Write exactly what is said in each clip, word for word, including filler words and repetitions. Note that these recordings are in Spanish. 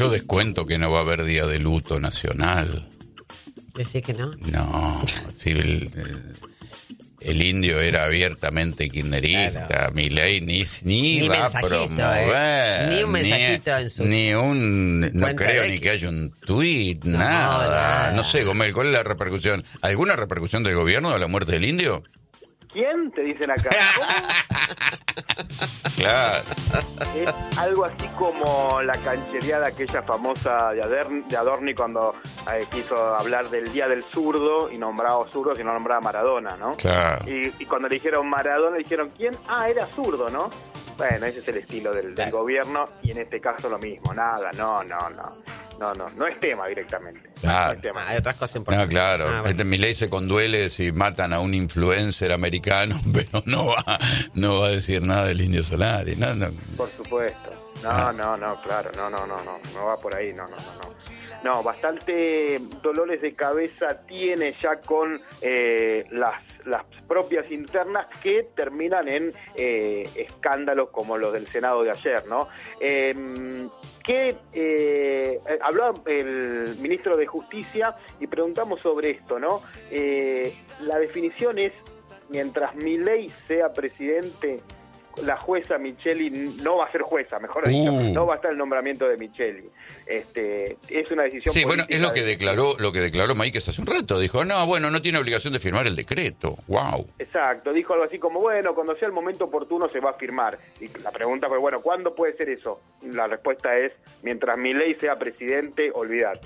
Yo descuento que no va a haber día de luto nacional. ¿Decís que no? No, si el, el, el indio era abiertamente kirchnerista, claro. Milei ni, ni, ni va a promover. Eh. Ni un mensajito ni, en su... Ni un... No creo X. ni que haya un tuit, no, nada. nada. No sé, Gomel, ¿cuál es la repercusión? ¿Alguna repercusión del gobierno de la muerte del indio? ¿Quién? Te dicen acá. Claro. Es algo así como la canchereada aquella famosa de, Adern, de Adorni cuando eh, quiso hablar del Día del Zurdo y nombraba zurdos y no nombraba Maradona, ¿no? Claro. Y, y cuando le dijeron Maradona, le dijeron, ¿quién? Ah, era zurdo, ¿no? Bueno, ese es el estilo del, del gobierno y en este caso lo mismo. Nada, no, no, no. No, no, no es tema directamente. Claro. No es tema. Hay otras cosas importantes. No, claro. Ah, bueno. Este Milei se conduele si matan a un influencer americano, pero no va, no va a decir nada del Indio Solari. No, no. Por supuesto. No, Ah. no, no, claro. No, no, no, no. No va por ahí. No, no, no, no. No, bastante dolores de cabeza tiene ya con eh, las, las propias internas que terminan en eh, escándalos como los del Senado de ayer, ¿no? Eh, que eh, habló el ministro de Justicia y preguntamos sobre esto, ¿no? Eh, la definición es, mientras Milei sea presidente, la jueza Micheli no va a ser jueza, mejor dicho, uh. no va a estar el nombramiento de Micheli. Este, es una decisión Sí, bueno, política. es lo que de... declaró, lo que declaró Maíquez hace un rato. Dijo, no, bueno, no tiene obligación de firmar el decreto. Wow. Exacto, dijo algo así como, bueno, cuando sea el momento oportuno se va a firmar. Y la pregunta fue, bueno, ¿cuándo puede ser eso? La respuesta es, mientras Milei sea presidente, olvídate.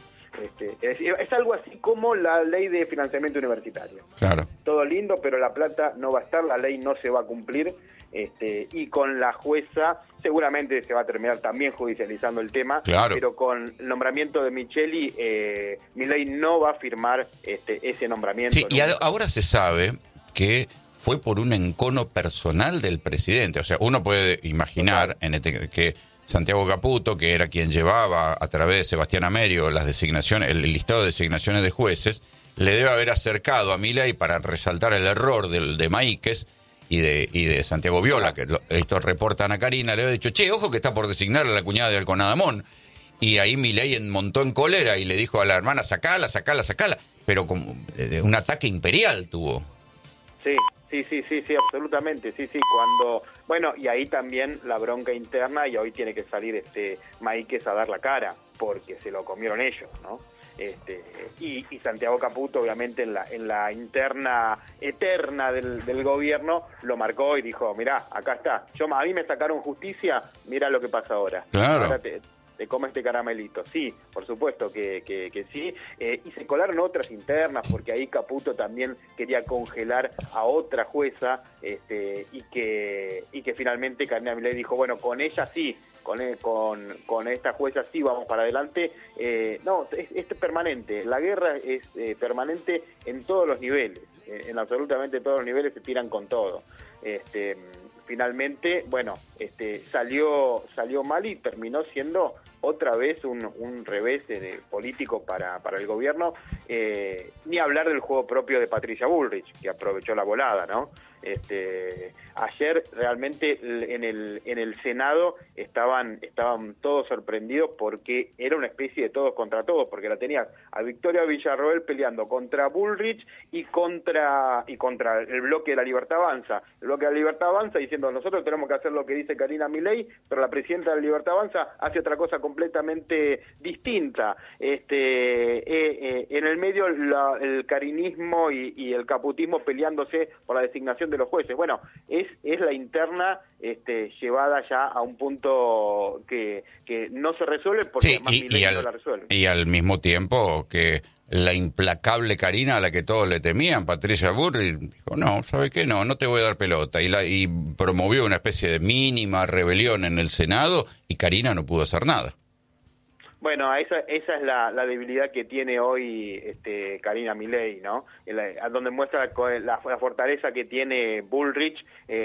Este, es, es algo así como la ley de financiamiento universitario. Claro. Todo lindo, pero la plata no va a estar, la ley no se va a cumplir. Este, y con la jueza seguramente se va a terminar también judicializando el tema, claro. Pero con el nombramiento de Micheli, eh, Milei no va a firmar este, ese nombramiento. Sí, y a- ahora se sabe que fue por un encono personal del presidente. O sea, uno puede imaginar en este, que Santiago Caputo, que era quien llevaba a través de Sebastián Amerio las designaciones, el listado de designaciones de jueces, le debe haber acercado a Milei para resaltar el error del, de Maíquez y de y de Santiago Viola, que lo, estos reportan a Karina, le había dicho, che, ojo que está por designar a la cuñada de Alconadamón. Y ahí Milei montó en cólera y le dijo a la hermana, sacala, sacala, sacala. Pero como eh, un ataque imperial tuvo. Sí, sí, sí, sí, sí, absolutamente, sí, sí, cuando... Bueno, y ahí también la bronca interna y hoy tiene que salir este Maíquez a dar la cara, porque se lo comieron ellos, ¿no? Este, y, y Santiago Caputo, obviamente, en la en la interna eterna del, del gobierno, lo marcó y dijo, mirá, acá está, yo a mí me sacaron justicia, mirá lo que pasa ahora. Claro. Ahora te, te come este caramelito. Sí, por supuesto que, que, que sí. Eh, y se colaron otras internas, porque ahí Caputo también quería congelar a otra jueza, este, y que y que finalmente Karina Milei dijo, bueno, con ella sí, con con, con esta jueza sí vamos para adelante. Eh, no, es, es permanente. La guerra es eh, permanente en todos los niveles. En, en absolutamente todos los niveles se tiran con todo. Este, finalmente, bueno, este, salió salió mal y terminó siendo otra vez un, un revés eh, político para, para el gobierno, eh, ni hablar del juego propio de Patricia Bullrich, que aprovechó la volada, ¿no? Este, ayer realmente en el en el Senado estaban estaban todos sorprendidos porque era una especie de todos contra todos, porque la tenía a Victoria Villarroel peleando contra Bullrich y contra y contra el bloque de la Libertad Avanza, el bloque de la Libertad Avanza diciendo nosotros tenemos que hacer lo que dice Karina Milei, pero la presidenta de la Libertad Avanza hace otra cosa completamente distinta. Este, eh, eh, en el medio la, el carinismo y, y el caputismo peleándose por la designación de los jueces. Bueno, es es la interna este, llevada ya a un punto que, que no se resuelve porque Sí, además y, Milei y, no al, la resuelve. y al mismo tiempo que la implacable Karina a la que todos le temían, Patricia Bullrich, dijo, no, ¿sabe qué? No, no te voy a dar pelota. Y, la, y promovió una especie de mínima rebelión en el Senado y Karina no pudo hacer nada. Bueno, esa esa es la, la debilidad que tiene hoy este Karina Milei, ¿no? La, a donde muestra la, la, la fortaleza que tiene Bullrich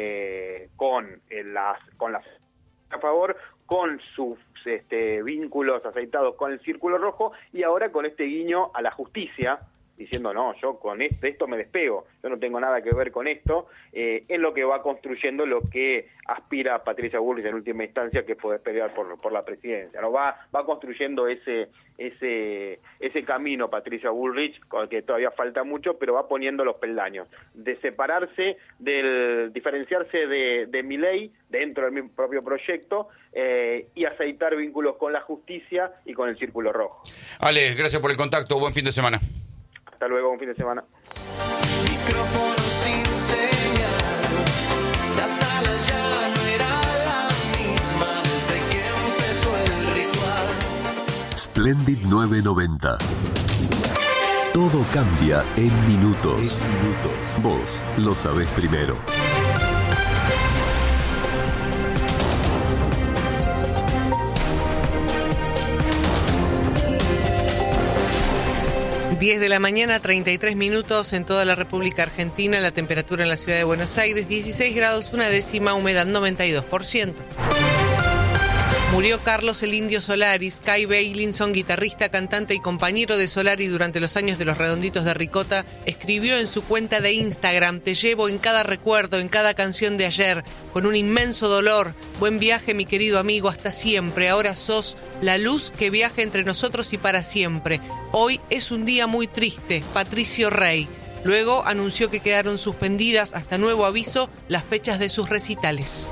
eh, con eh, las con las a favor, con sus este, vínculos aceitados con el Círculo Rojo y ahora con este guiño a la justicia, diciendo, no, yo con esto, esto me despego, yo no tengo nada que ver con esto, eh, es lo que va construyendo lo que aspira Patricia Bullrich en última instancia, que es poder pelear por, por la presidencia, ¿no? Va, va construyendo ese, ese, ese camino Patricia Bullrich, con el que todavía falta mucho, pero va poniendo los peldaños, de separarse, del diferenciarse de, de Milei dentro del mismo propio proyecto, eh, y aceitar vínculos con la justicia y con el Círculo Rojo. Ale, gracias por el contacto, buen fin de semana. Hasta luego, buen fin de semana. Micrófono sin señal, la sala ya no era la misma desde que empezó el ritual. Splendid novecientos noventa. Todo cambia en minutos. En minutos. Vos lo sabés primero. diez de la mañana, treinta y tres minutos en toda la República Argentina. La temperatura en la ciudad de Buenos Aires, dieciséis grados, una décima, humedad noventa y dos por ciento. Murió Carlos el Indio Solaris. Kai Bailinson, guitarrista, cantante y compañero de Solari durante los años de los Redonditos de Ricota, escribió en su cuenta de Instagram: te llevo en cada recuerdo, en cada canción de ayer, con un inmenso dolor. Buen viaje, mi querido amigo, hasta siempre. Ahora sos la luz que viaja entre nosotros y para siempre. Hoy es un día muy triste. Patricio Rey. Luego anunció que quedaron suspendidas hasta nuevo aviso las fechas de sus recitales.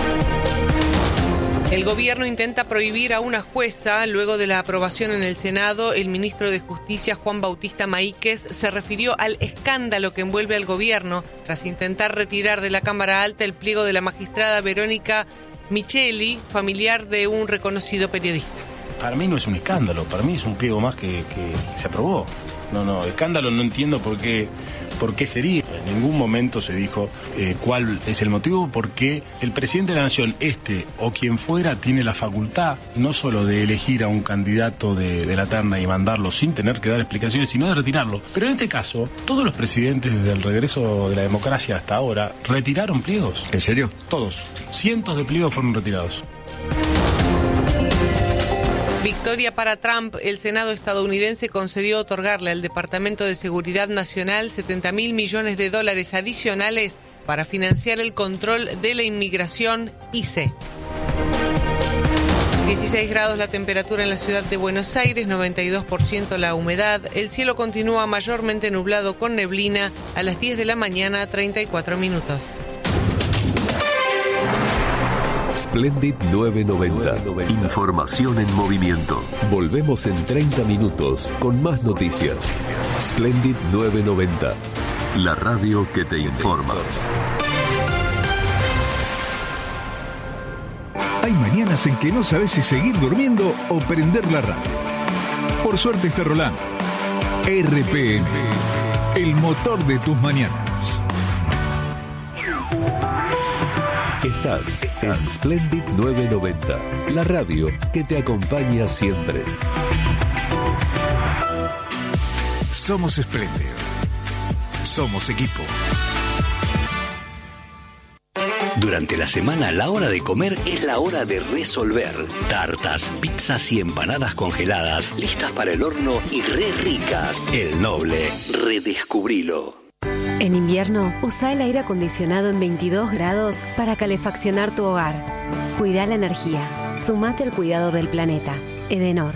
El gobierno intenta prohibir a una jueza. Luego de la aprobación en el Senado, el ministro de Justicia, Juan Bautista Maíquez, se refirió al escándalo que envuelve al gobierno tras intentar retirar de la Cámara Alta el pliego de la magistrada Verónica Micheli, familiar de un reconocido periodista. Para mí no es un escándalo, para mí es un pliego más que, que se aprobó. No, no, escándalo no entiendo por qué, por qué sería. En ningún momento se dijo eh, cuál es el motivo, porque el presidente de la Nación, este o quien fuera, tiene la facultad no solo de elegir a un candidato de, de la terna y mandarlo sin tener que dar explicaciones, sino de retirarlo. Pero en este caso, todos los presidentes desde el regreso de la democracia hasta ahora retiraron pliegos. ¿En serio? Todos. Cientos de pliegos fueron retirados. Victoria para Trump. El Senado estadounidense concedió otorgarle al Departamento de Seguridad Nacional setenta mil millones de dólares adicionales para financiar el control de la inmigración I C E. dieciséis grados la temperatura en la ciudad de Buenos Aires, noventa y dos por ciento la humedad. El cielo continúa mayormente nublado con neblina. A las diez de la mañana, treinta y cuatro minutos. Splendid novecientos noventa. Información en movimiento. Volvemos en treinta minutos con más noticias. Splendid novecientos noventa. La radio que te informa. Hay mañanas en que no sabes si seguir durmiendo o prender la radio. Por suerte está rolando. R P M, el motor de tus mañanas. Estás en Splendid novecientos noventa, la radio que te acompaña siempre. Somos espléndidos. Somos equipo. Durante la semana, la hora de comer es la hora de resolver. Tartas, pizzas y empanadas congeladas, listas para el horno y re ricas. El Noble, redescubrilo. En invierno, usa el aire acondicionado en veintidós grados para calefaccionar tu hogar. Cuida la energía. Sumate al cuidado del planeta. Edenor.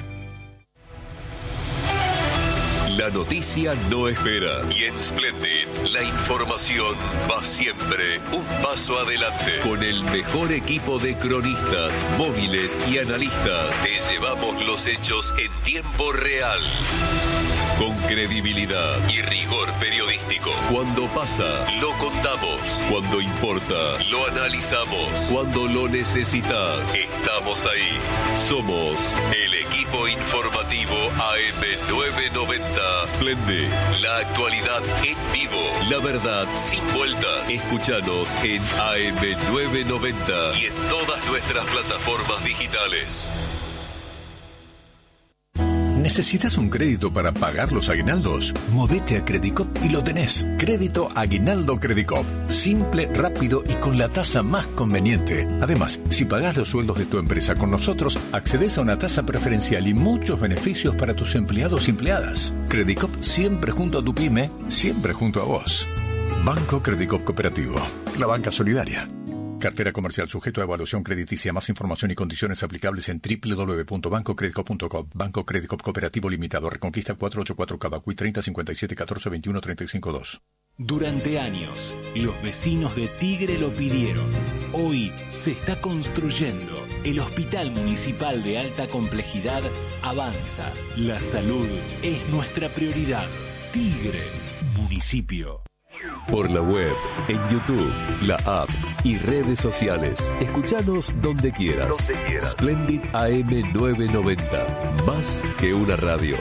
La noticia no espera. Y en Splendid, la información va siempre un paso adelante. Con el mejor equipo de cronistas, móviles y analistas, te llevamos los hechos en tiempo real. Con credibilidad y rigor periodístico. Cuando pasa, lo contamos. Cuando importa, lo analizamos. Cuando lo necesitas, estamos ahí. Somos el equipo informativo A M novecientos noventa. Splendid, la actualidad en vivo. La verdad sin vueltas. Escúchanos en A M novecientos noventa y en todas nuestras plataformas digitales. ¿Necesitas un crédito para pagar los aguinaldos? Movete a Credicop y lo tenés. Crédito Aguinaldo Credicop. Simple, rápido y con la tasa más conveniente. Además, si pagás los sueldos de tu empresa con nosotros, accedes a una tasa preferencial y muchos beneficios para tus empleados y empleadas. Credicop siempre junto a tu pyme, siempre junto a vos. Banco Credicop Cooperativo. La banca solidaria. Cartera comercial sujeto a evaluación crediticia. Más información y condiciones aplicables en doble u doble u doble u punto banco credicop punto com. Banco Credicop Cooperativo Limitado. Reconquista cuatrocientos ochenta y cuatro Cavacuy treinta cincuenta y siete catorce veintiuno treinta y cinco dos. Durante años, los vecinos de Tigre lo pidieron. Hoy se está construyendo. El Hospital Municipal de Alta Complejidad avanza. La salud es nuestra prioridad. Tigre, municipio. Por la web, en YouTube, la app y redes sociales. Escuchanos donde quieras. Donde quieras. Splendid A M novecientos noventa. Más que una radio.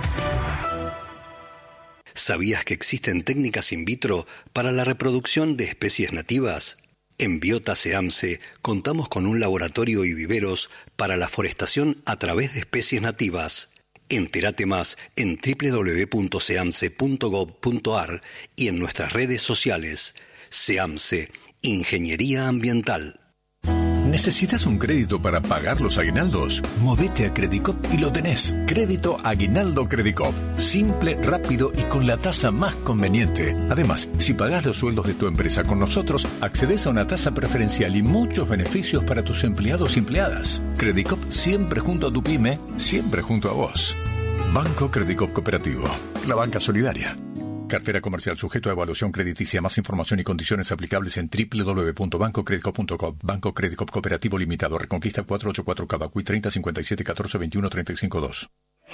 ¿Sabías que existen técnicas in vitro para la reproducción de especies nativas? En Biota SEAMSE contamos con un laboratorio y viveros para la forestación a través de especies nativas. Entérate más en doble u doble u doble u punto seamse punto gob punto ar y en nuestras redes sociales. SEAMSE, Ingeniería Ambiental. ¿Necesitas un crédito para pagar los aguinaldos? Movete a Credicop y lo tenés. Crédito Aguinaldo Credicop. Simple, rápido y con la tasa más conveniente. Además, si pagás los sueldos de tu empresa con nosotros, accedes a una tasa preferencial y muchos beneficios para tus empleados y empleadas. Credicop siempre junto a tu pyme, siempre junto a vos. Banco Credicop Cooperativo. La banca solidaria. Cartera comercial sujeto a evaluación crediticia. Más información y condiciones aplicables en doble u doble u doble u punto banco credicop punto com. Banco Credicop Cooperativo Limitado. Reconquista cuatrocientos ochenta y cuatro Cavacuy treinta cincuenta y siete catorce veintiuno treinta y cinco dos.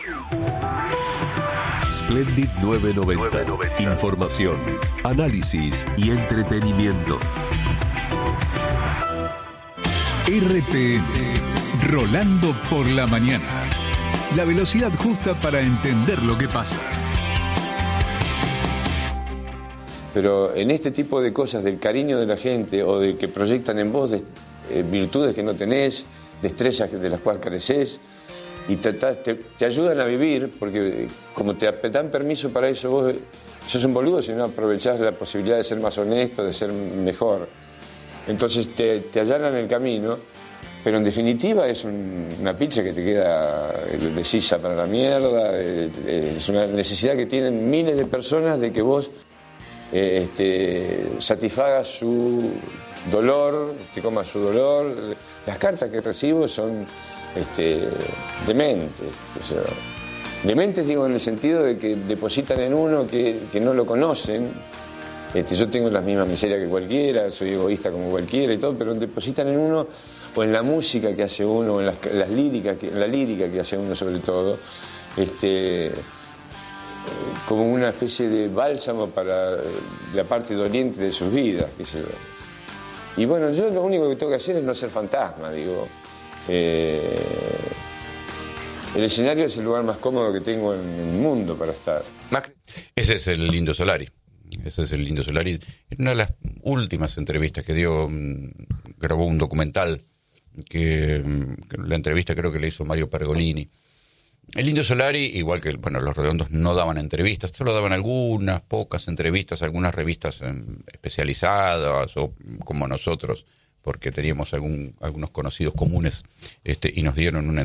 Splendid novecientos noventa. Información, análisis y entretenimiento. R P M. Rolando por la mañana. La velocidad justa para entender lo que pasa. Pero en este tipo de cosas, del cariño de la gente o de que proyectan en vos de, eh, virtudes que no tenés, destrezas de las cuales careces, y te, te, te ayudan a vivir, porque como te dan permiso para eso, vos sos un boludo si no aprovechás la posibilidad de ser más honesto, de ser mejor. Entonces te, te allanan el camino, pero en definitiva es un, una pizza que te queda de sisa para la mierda, eh, es una necesidad que tienen miles de personas de que vos Este, satisfaga su dolor, te coma su dolor. Las cartas que recibo son este, dementes. O sea, dementes digo en el sentido de que depositan en uno que, que no lo conocen. Este, yo tengo las mismas miserias que cualquiera, soy egoísta como cualquiera y todo, pero depositan en uno, o en la música que hace uno, o en las, las líricas, que, en la lírica que hace uno sobre todo, este, como una especie de bálsamo para la parte doliente de sus vidas, qué sé yo. Y bueno, yo lo único que tengo que hacer es no ser fantasma, digo. Eh, el escenario es el lugar más cómodo que tengo en el mundo para estar. Ese es el Indio Solari. Ese es el Indio Solari. En una de las últimas entrevistas que dio, grabó un documental, que, que la entrevista creo que le hizo Mario Pergolini. El Indio Solari, igual que bueno, los Redondos, no daban entrevistas, solo daban algunas pocas entrevistas, algunas revistas eh, especializadas o como nosotros, porque teníamos algún, algunos conocidos comunes, este, y nos dieron una